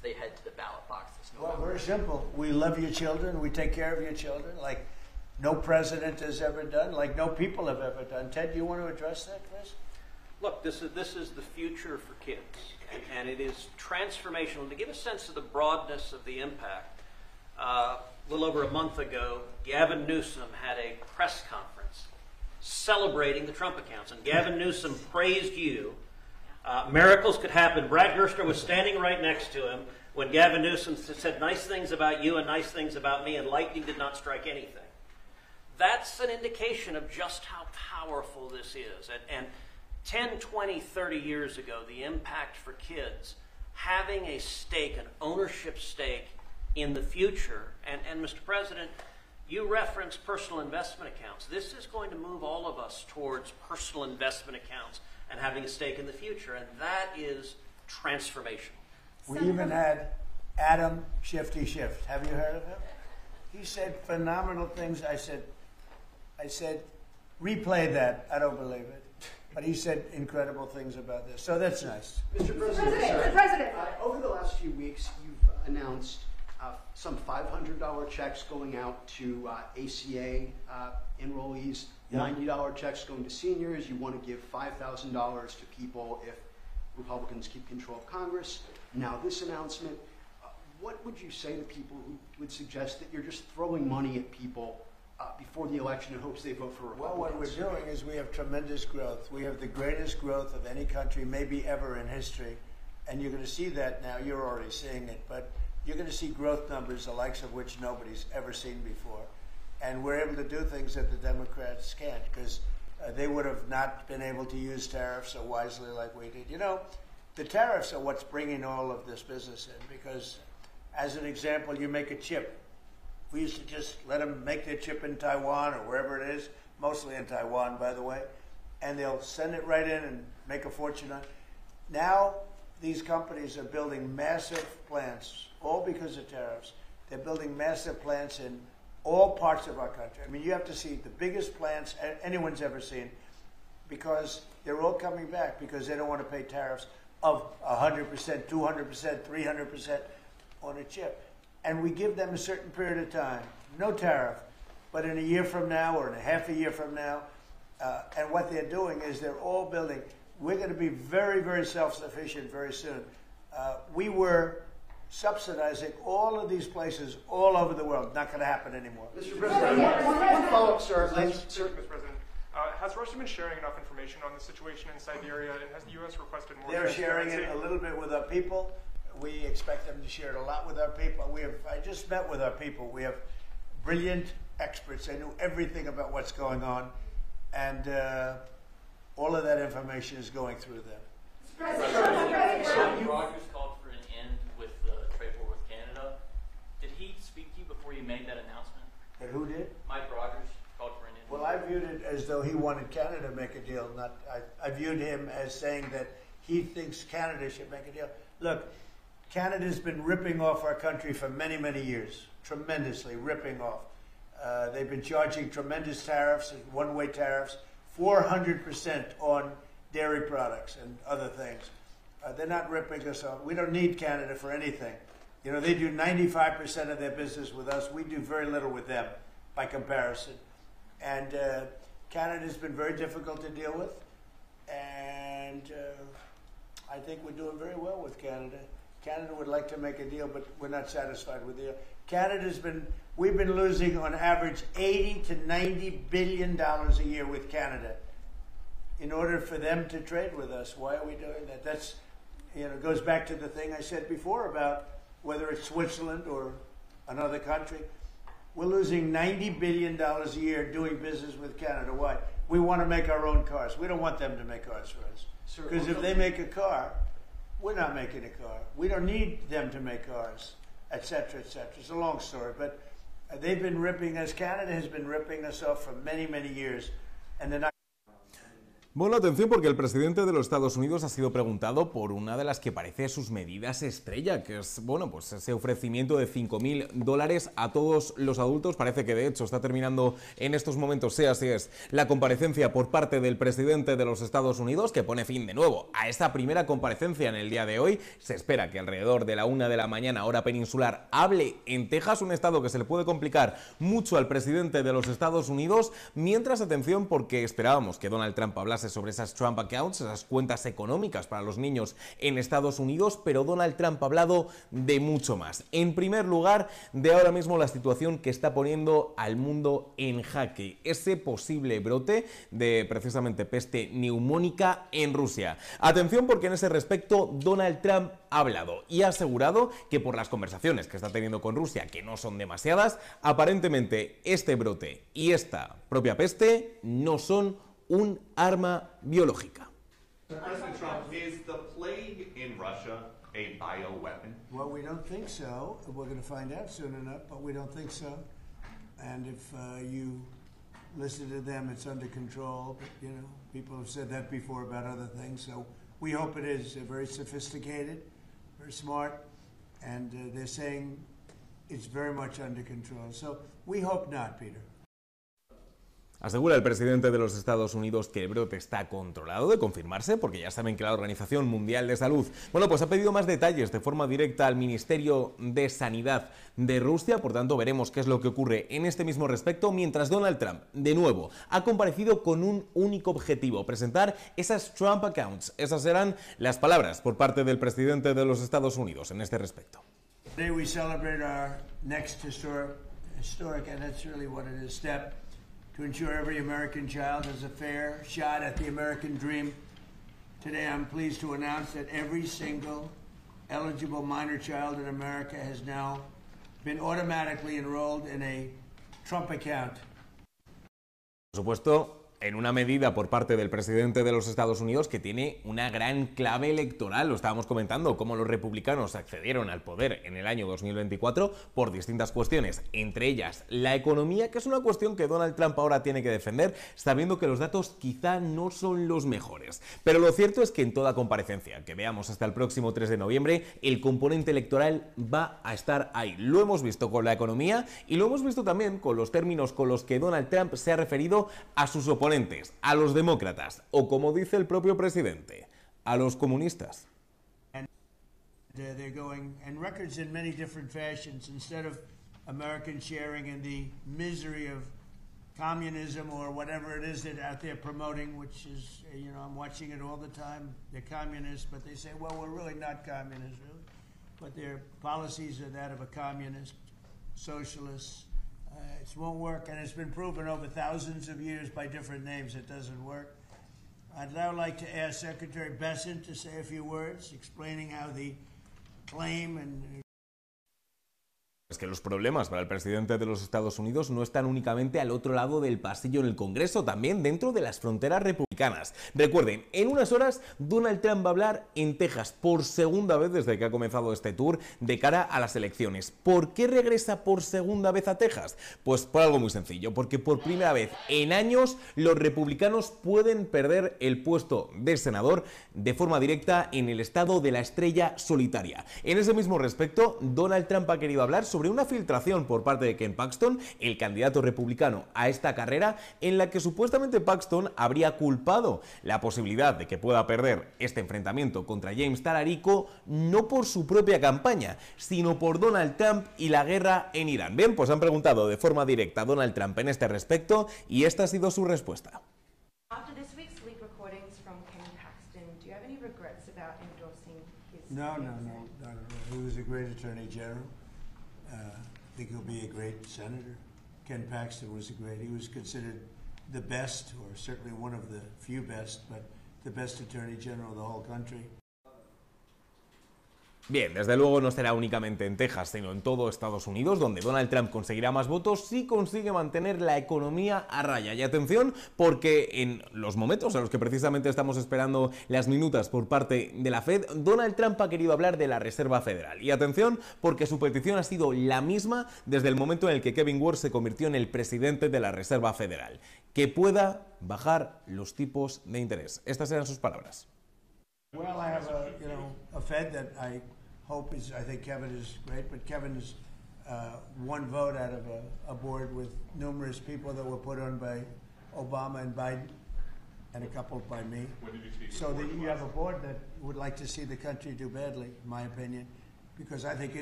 they head to the ballot box this Well, November? very simple. We love your children. We take care of your children like no president has ever done, like no people have ever done. Ted, do you want to address that, Chris? Look, this is the future for kids, and it is transformational. To give a sense of the broadness of the impact, a little over a month ago, Gavin Newsom had a press conference celebrating the Trump accounts, and Gavin Newsom praised you. Miracles could happen. Brad Gerstner was standing right next to him when Gavin Newsom said nice things about you and nice things about me, and lightning did not strike anything. That's an indication of just how powerful this is. And 10, 20, 30 years ago, the impact for kids, having a stake, an ownership stake in the future. And Mr. President, you referenced personal investment accounts. This is going to move all of us towards personal investment accounts and having a stake in the future. And that is transformational. We even had Adam Shifty Schiff. Have you heard of him? He said phenomenal things. I said, replay that. I don't believe it. But he said incredible things about this. So that's nice. Mr. President, Mr. President. Over the last few weeks, you've announced some $500 checks going out to ACA enrollees, $90 checks going to seniors. You want to give $5,000 to people if Republicans keep control of Congress. Now this announcement, what would you say to people who would suggest that you're just throwing money at people before the election in hopes they vote for Republicans? Well, what we're doing is we have tremendous growth. We have the greatest growth of any country, maybe ever in history. And you're going to see that now. You're already seeing it. But you're going to see growth numbers, the likes of which nobody's ever seen before. And we're able to do things that the Democrats can't, because they would have not been able to use tariffs so wisely like we did. You know, the tariffs are what's bringing all of this business in, because as an example, you make a chip. We used to just let them make their chip in Taiwan or wherever it is, mostly in Taiwan, by the way, and they'll send it right in and make a fortune on it. Now, these companies are building massive plants, all because of tariffs. They're building massive plants in all parts of our country. I mean, you have to see the biggest plants anyone's ever seen, because they're all coming back because they don't want to pay tariffs of 100%, 200%, 300% on a chip. And we give them a certain period of time, no tariff, but in a year from now or in a half a year from now. And what they're doing is they're all building. We're going to be very, very self-sufficient very soon. We were subsidizing all of these places all over the world. Not going to happen anymore. Mr. President, one follow-up, sir. Mr. President, has Russia been sharing enough information on the situation in Siberia, and has the U.S. requested more They're sharing transparency? it a little bit with our people. We expect them to share it a lot with our people. I just met with our people. We have brilliant experts. They know everything about what's going on, and all of that information is going through them. President. Rogers called for an end with the trade war with Canada. Did he speak to you before you made that announcement? And who did? Mike Rogers called for an end. Well, I viewed it as though he wanted Canada to make a deal. I viewed him as saying that he thinks Canada should make a deal. Look, Canada's been ripping off our country for many, many years, tremendously ripping off. They've been charging tremendous tariffs, one-way tariffs, 400% on dairy products and other things. They're not ripping us off. We don't need Canada for anything. You know, they do 95% of their business with us. We do very little with them by comparison. And Canada's been very difficult to deal with. And I think we're doing very well with Canada. Canada would like to make a deal, but we're not satisfied with the deal. We've been losing on average $80 to $90 billion a year with Canada in order for them to trade with us. Why are we doing that? That's, you know, goes back to the thing I said before about whether it's Switzerland or another country. We're losing $90 billion a year doing business with Canada. Why? We want to make our own cars. We don't want them to make cars for us. Because if they make a car, we're not making a car. We don't need them to make cars, et cetera, et cetera. It's a long story, but they've been ripping us. Canada has been ripping us off for many, many years, and they're not. Bueno, atención porque el presidente de los Estados Unidos ha sido preguntado por una de las que parece sus medidas estrella, que es, bueno, pues ese ofrecimiento de $5.000 a todos los adultos. Parece que de hecho está terminando en estos momentos, sí, así es, la comparecencia por parte del presidente de los Estados Unidos, que pone fin de nuevo a esta primera comparecencia en el día de hoy. Se espera que alrededor de la 1 de la mañana, hora peninsular, hable en Texas, un estado que se le puede complicar mucho al presidente de los Estados Unidos, mientras, atención, porque esperábamos que Donald Trump hablase sobre esas Trump accounts, esas cuentas económicas para los niños en Estados Unidos, pero Donald Trump ha hablado de mucho más. En primer lugar, de ahora mismo la situación que está poniendo al mundo en jaque, ese posible brote de precisamente peste neumónica en Rusia. Atención porque en ese respecto Donald Trump ha hablado y ha asegurado que por las conversaciones que está teniendo con Rusia, que no son demasiadas, aparentemente este brote y esta propia peste no son un arma biológica. President Trump, is the plague in Russia a bioweapon? Well, we don't think so. We're going to find out soon enough, but we don't think so. And if you listen to them, it's under control. But, you know, people have said that before about other things. So we hope it is very sophisticated, very smart, and they're saying it's very much under control. So we hope not, Peter. Asegura el presidente de los Estados Unidos que el brote está controlado, de confirmarse, porque ya saben que la Organización Mundial de Salud, bueno, pues ha pedido más detalles de forma directa al Ministerio de Sanidad de Rusia. Por tanto, veremos qué es lo que ocurre en este mismo respecto, mientras Donald Trump, de nuevo, ha comparecido con un único objetivo: presentar esas Trump accounts. Esas eran las palabras por parte del presidente de los Estados Unidos en este respecto. Today we celebrate our next historic, and that's really what it is, step to ensure every American child has a fair shot at the American dream. Today I'm pleased to announce that every single eligible minor child in America has now been automatically enrolled in a Trump account. Por supuesto, en una medida por parte del presidente de los Estados Unidos que tiene una gran clave electoral. Lo estábamos comentando, cómo los republicanos accedieron al poder en el año 2024 por distintas cuestiones, entre ellas la economía, que es una cuestión que Donald Trump ahora tiene que defender, sabiendo que los datos quizá no son los mejores. Pero lo cierto es que en toda comparecencia que veamos hasta el próximo 3 de noviembre, el componente electoral va a estar ahí. Lo hemos visto con la economía y lo hemos visto también con los términos con los que Donald Trump se ha referido a sus oponentes, a los demócratas, o como dice el propio presidente, a los comunistas. They're going, and records in many different fashions, instead of Americans sharing in the misery of communism or whatever it is that out there promoting, which is, you know, I'm watching it all the time. They're communists, but they say, well, we're really not communists, really. But their policies are that of a communist, socialist. It won't work, and it's been proven over thousands of years by different names it doesn't work. I'd now like to ask Secretary Bessent to say a few words explaining how the claim and Es que los problemas para el presidente de los Estados Unidos no están únicamente al otro lado del pasillo en el Congreso, también dentro de las fronteras republicanas. Recuerden, en unas horas Donald Trump va a hablar en Texas por segunda vez desde que ha comenzado este tour de cara a las elecciones. ¿Por qué regresa por segunda vez a Texas? Pues por algo muy sencillo, porque por primera vez en años los republicanos pueden perder el puesto de senador de forma directa en el estado de la estrella solitaria. En ese mismo respecto, Donald Trump ha querido hablar sobre una filtración por parte de Ken Paxton, el candidato republicano a esta carrera, en la que supuestamente Paxton habría culpado la posibilidad de que pueda perder este enfrentamiento contra James Talarico, no por su propia campaña, sino por Donald Trump y la guerra en Irán. Bien, pues han preguntado de forma directa a Donald Trump en este respecto y esta ha sido su respuesta. After this week's leaked recordings from Ken Paxton, do you have any regrets about endorsing his? No, not at all. He was a great attorney general. I think he'll be a great senator. Ken Paxton was he was considered the best, or certainly one of the few best, but the best attorney general of the whole country. Bien, desde luego no será únicamente en Texas, sino en todo Estados Unidos, donde Donald Trump conseguirá más votos si consigue mantener la economía a raya. Y atención, porque en los momentos en los que precisamente estamos esperando las minutas por parte de la Fed, Donald Trump ha querido hablar de la Reserva Federal. Y atención, porque su petición ha sido la misma desde el momento en el que Kevin Warsh se convirtió en el presidente de la Reserva Federal, que pueda bajar los tipos de interés. Estas eran sus palabras. Well, I have a Fed that I hope is, I think Kevin is great, but Kevin is one vote out of a board with numerous people that were put on by Obama and Biden, and a couple by me. When did you speak with So the board that you last? have a board that would like to see the country do badly, in my opinion, because I think